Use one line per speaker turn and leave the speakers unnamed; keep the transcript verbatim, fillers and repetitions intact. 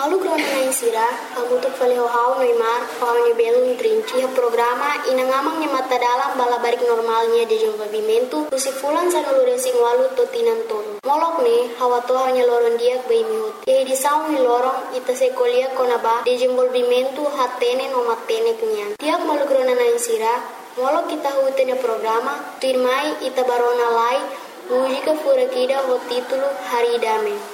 Malu grona na insira, kamu tu fale hau Neymar, hau ni belo trinci ha programa inangamang ni mata dalam balabarik normalnya de desenvolvimento, usi fulan sa nulure sing walu totinan tonu. Molok ni hawa to hanya loron diak bai mihut. E di saung ni lorong ita se kolia konaba desenvolvimento hatene no matene kenyan. Tiak malu grona na insira, molok kita hutene programa, tirmai ita barona lai, música furakida ho título Haridame.